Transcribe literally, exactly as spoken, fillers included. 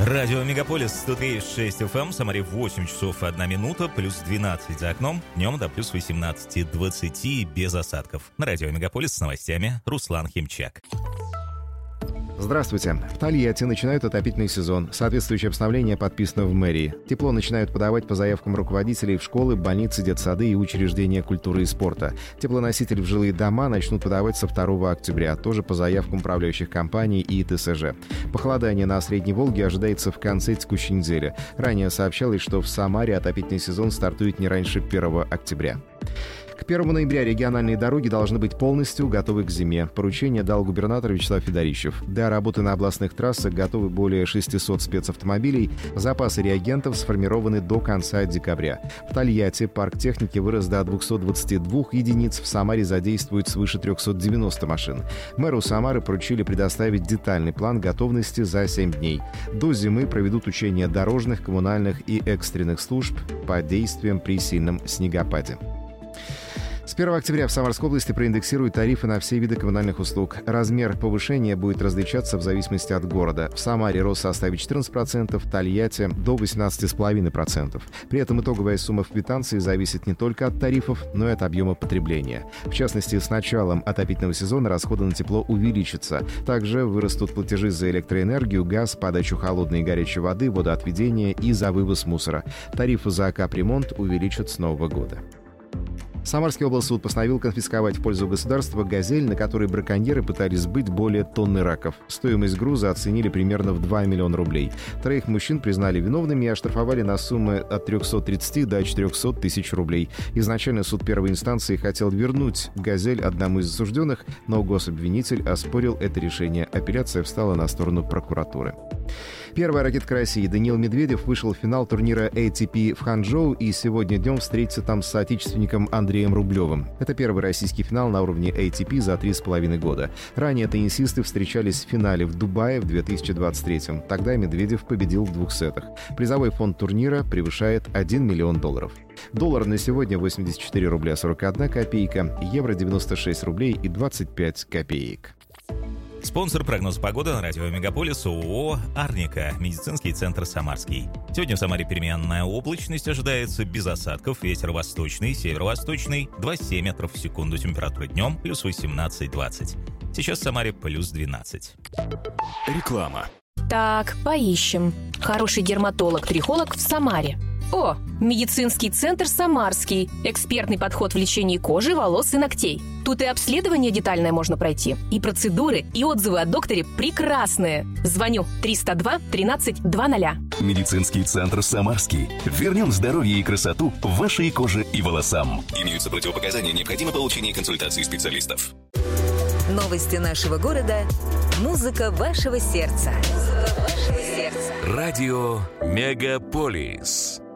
Радио Мегаполис сто три и шесть эф эм, в Самаре восемь часов одна минута, плюс двенадцать за окном, днем до плюс восемнадцать двадцать без осадков. На Радио Мегаполис с новостями Руслан Химчак. Здравствуйте. В Тольятти начинают отопительный сезон. Соответствующее постановление подписано в мэрии. Тепло начинают подавать по заявкам руководителей в школы, больницы, детсады и учреждения культуры и спорта. Теплоносители в жилые дома начнут подавать со второго октября, тоже по заявкам управляющих компаний и тэ эс жэ. Похолодание на Средней Волге ожидается в конце текущей недели. Ранее сообщалось, что в Самаре отопительный сезон стартует не раньше первого октября. К первому ноября региональные дороги должны быть полностью готовы к зиме. Поручение дал губернатор Вячеслав Федорищев. Для работы на областных трассах готовы более шестисот спецавтомобилей. Запасы реагентов сформированы до конца декабря. В Тольятти парк техники вырос до двухсот двадцати двух единиц. В Самаре задействуют свыше трехсот девяноста машин. Мэру Самары поручили предоставить детальный план готовности за семь дней. До зимы проведут учения дорожных, коммунальных и экстренных служб по действиям при сильном снегопаде. С первого октября в Самарской области проиндексируют тарифы на все виды коммунальных услуг. Размер повышения будет различаться в зависимости от города. В Самаре рост составит четырнадцать процентов, в Тольятти – до восемнадцати целых пяти десятых процента. При этом итоговая сумма в квитанции зависит не только от тарифов, но и от объема потребления. В частности, с началом отопительного сезона расходы на тепло увеличатся. Также вырастут платежи за электроэнергию, газ, подачу холодной и горячей воды, водоотведение и за вывоз мусора. Тарифы за капремонт увеличат с нового года. Самарский облсуд постановил конфисковать в пользу государства «Газель», на которой браконьеры пытались сбыть более тонны раков. Стоимость груза оценили примерно в два миллиона рублей. Троих мужчин признали виновными и оштрафовали на суммы от трехсот тридцати до четырехсот тысяч рублей. Изначально суд первой инстанции хотел вернуть «Газель» одному из осужденных, но гособвинитель оспорил это решение. Апелляция встала на сторону прокуратуры. Первая ракетка России Даниил Медведев вышел в финал турнира эй ти пи в Ханчжоу и сегодня днем встретится там с соотечественником Андреем Рублевым. Это первый российский финал на уровне эй ти пи за три с половиной года. Ранее теннисисты встречались в финале в Дубае в две тысячи двадцать третьем. Тогда Медведев победил в двух сетах. Призовой фонд турнира превышает один миллион долларов. Доллар на сегодня восемьдесят четыре рубля сорок одна копейка, евро девяносто шесть рублей и двадцать пять копеек. Спонсор прогноза погоды на Радио Мегаполис ООО «Арника», медицинский центр «Самарский». Сегодня в Самаре переменная облачность, ожидается без осадков, ветер восточный, северо-восточный, два целых семь метров в секунду, температура днем плюс восемнадцать двадцать. Сейчас в Самаре плюс двенадцать. Реклама. Так, поищем. Хороший дерматолог-трихолог в Самаре. О, медицинский центр «Самарский». Экспертный подход в лечении кожи, волос и ногтей. Тут и обследование детальное можно пройти, и процедуры, и отзывы о докторе прекрасные. Звоню триста два тринадцать двадцать. Медицинский центр «Самарский». Вернем здоровье и красоту вашей коже и волосам. Имеются противопоказания, необходимо получение консультации специалистов. Новости нашего города. Музыка вашего сердца. Музыка вашего сердца. Радио Мегаполис.